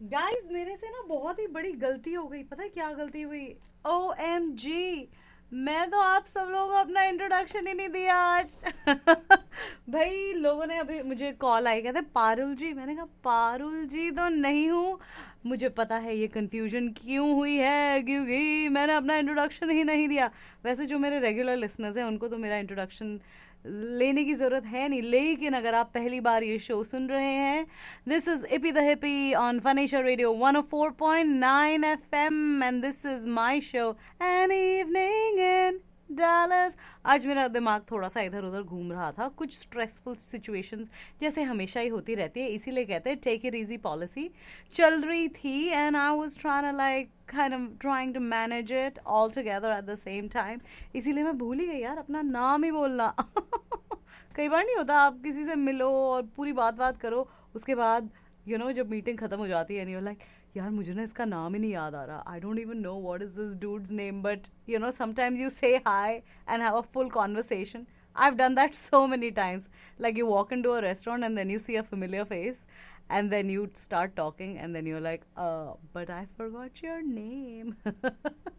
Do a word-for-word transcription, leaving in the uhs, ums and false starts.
Guys मेरे से ना बहुत ही बड़ी गलती हो गई। पता है क्या गलती हुई? ओ एम जी, मैं तो आप सब लोगों को अपना इंट्रोडक्शन ही नहीं दिया आज। भाई लोगों ने अभी मुझे कॉल आई, कहते पारुल जी। मैंने कहा पारुल जी तो नहीं हूँ। मुझे पता है ये कंफ्यूजन क्यों हुई है, क्योंकि मैंने अपना इंट्रोडक्शन ही नहीं दिया। वैसे जो मेरे रेगुलर लिसनर्स हैं उनको तो मेरा इंट्रोडक्शन लेने की ज़रूरत है नहीं, लेकिन अगर आप पहली बार ये शो सुन रहे हैं, this is Ippy the Hippie on Phonesia Radio one oh four point nine F M and this is my show An Evening in Dallas। आज मेरा दिमाग थोड़ा सा इधर उधर घूम रहा था, कुछ स्ट्रेसफुल सिचुएशंस जैसे हमेशा ही होती रहती है, इसीलिए कहते हैं टेक इट इजी पॉलिसी चल रही थी। And I was trying to like kind of trying to manage it all together at the same time। इसीलिए मैं भूल ही गई यार अपना नाम ही बोलना। कई बार नहीं होता, आप किसी से मिलो और पूरी बात बात करो, उसके बाद यू you नो know, जब मीटिंग खत्म हो जाती है एंड यू लाइक यार मुझे ना इसका नाम ही नहीं याद आ रहा। I don't even know what is this dudes name, but you know sometimes you say hi and have a full conversation. I've done that so many times. Like you walk into a restaurant and then you see a familiar face and then you start talking and then you're like, uh, but I forgot your name.